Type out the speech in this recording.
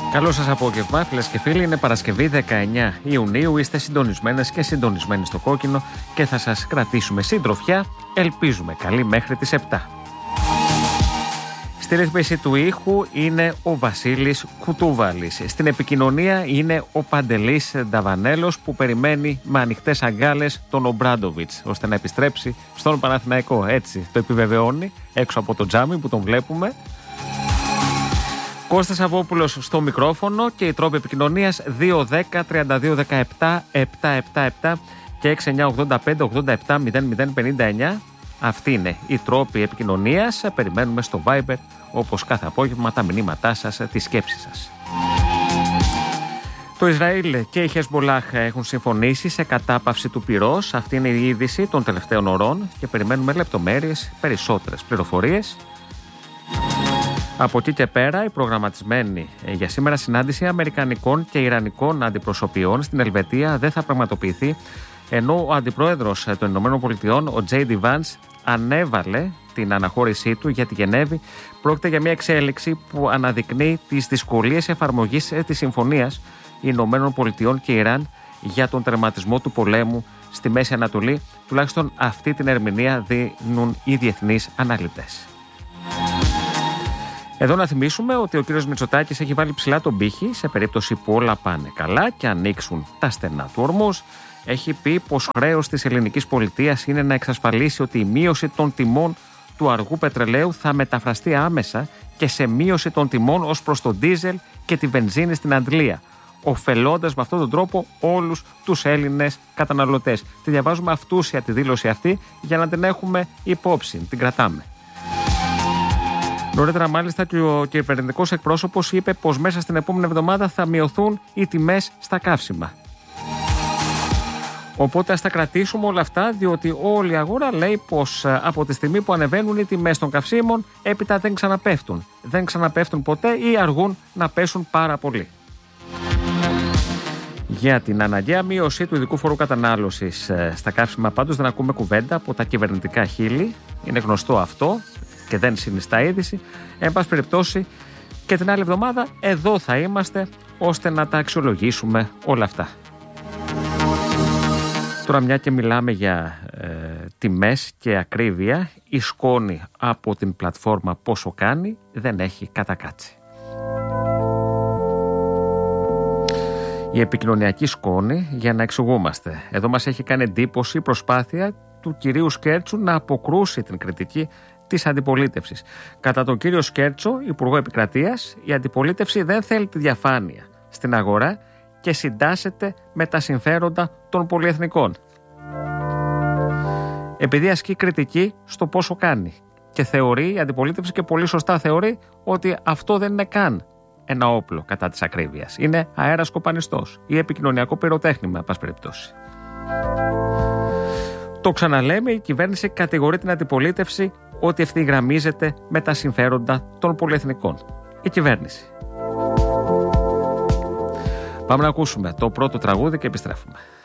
Καλό σας απόγευμα, φίλες και φίλοι. Είναι Παρασκευή 19 Ιουνίου. Είστε συντονισμένες και συντονισμένοι στο κόκκινο και θα σας κρατήσουμε συντροφιά. Ελπίζουμε καλή μέχρι τις 7. Στη ρύθμιση του ήχου είναι ο Βασίλης Κουτούβαλης. Στην επικοινωνία είναι ο Παντελής Νταβανέλος που περιμένει με ανοιχτές αγκάλες τον Ομπράντοβιτς ώστε να επιστρέψει στον Παναθηναϊκό. Έτσι το επιβεβαιώνει έξω από το τζάμι που τον βλέπουμε. Κώστας Αβόπουλος στο μικρόφωνο και οι τρόποι επικοινωνίας 210-3217-777 και 6985-87-0059. Αυτοί είναι οι τρόποι επικοινωνίας. Περιμένουμε στο Viber όπως κάθε απόγευμα τα μηνύματά σας, τις σκέψεις σας. Το Ισραήλ και η Χεσμολάχ έχουν συμφωνήσει σε κατάπαυση του πυρός. Αυτή είναι η είδηση των τελευταίων ωρών και περιμένουμε λεπτομέρειες, περισσότερες πληροφορίες. Από εκεί και πέρα, η προγραμματισμένη για σήμερα συνάντηση αμερικανικών και ιρανικών αντιπροσωπιών στην Ελβετία δεν θα πραγματοποιηθεί, ενώ ο αντιπρόεδρος των ΗΠΑ, ο J.D. Vance, ανέβαλε την αναχώρησή του για τη Γενέβη. Πρόκειται για μια εξέλιξη που αναδεικνύει τις δυσκολίες εφαρμογής της συμφωνίας ΗΠΑ και Ιράν για τον τερματισμό του πολέμου στη Μέση Ανατολή. Τουλάχιστον αυτή την ερμηνεία δίνουν οι διεθνείς αναλυτές. Εδώ να θυμίσουμε ότι ο κύριος Μητσοτάκης έχει βάλει ψηλά τον πύχη σε περίπτωση που όλα πάνε καλά και ανοίξουν τα στενά του ορμούς. Έχει πει πως χρέος της ελληνικής πολιτείας είναι να εξασφαλίσει ότι η μείωση των τιμών του αργού πετρελαίου θα μεταφραστεί άμεσα και σε μείωση των τιμών ως προς το ντίζελ και τη βενζίνη στην Αντλία, ωφελώντας με αυτόν τον τρόπο όλους τους Έλληνες καταναλωτές. Τη διαβάζουμε αυτούσια τη δήλωση αυτή για να την έχουμε υπόψη, την κρατάμε. Νωρίτερα, μάλιστα, και ο κυβερνητικός εκπρόσωπος είπε πως μέσα στην επόμενη εβδομάδα θα μειωθούν οι τιμές στα καύσιμα. Οπότε ας τα κρατήσουμε όλα αυτά, διότι όλη η αγορά λέει πως από τη στιγμή που ανεβαίνουν οι τιμές των καυσίμων, έπειτα δεν ξαναπέφτουν. Δεν ξαναπέφτουν ποτέ ή αργούν να πέσουν πάρα πολύ. Για την αναγκαία μείωση του ειδικού φόρου κατανάλωσης στα καύσιμα, πάντως δεν ακούμε κουβέντα από τα κυβερνητικά χείλη. Είναι γνωστό αυτό και δεν συνιστά είδηση. Εν πάση περιπτώσει, και την άλλη εβδομάδα εδώ θα είμαστε ώστε να τα αξιολογήσουμε όλα αυτά. Τώρα, μια και μιλάμε για τιμές και ακρίβεια, η σκόνη από την πλατφόρμα Πόσο Κάνει δεν έχει κατακάτσει. Η επικοινωνιακή σκόνη, για να εξηγούμαστε, εδώ μας έχει κάνει εντύπωση η προσπάθεια του κυρίου Σκέρτσου να αποκρούσει την κριτική της αντιπολίτευσης. Κατά τον κύριο Σκέρτσο, Υπουργό Επικρατείας, η αντιπολίτευση δεν θέλει τη διαφάνεια στην αγορά και συντάσσεται με τα συμφέροντα των πολυεθνικών. Επειδή ασκεί κριτική στο Πόσο Κάνει και θεωρεί η αντιπολίτευση, και πολύ σωστά θεωρεί, ότι αυτό δεν είναι καν ένα όπλο κατά της ακρίβειας. Είναι αέρας κοπανιστός ή επικοινωνιακό πυροτέχνημα, εν πάση περιπτώσει. Το ξαναλέμε, η κυβέρνηση κατηγορεί την αντιπολίτευση ότι ευθυγραμμίζεται με τα συμφέροντα των πολυεθνικών. Η κυβέρνηση. Πάμε να ακούσουμε το πρώτο τραγούδι και επιστρέφουμε.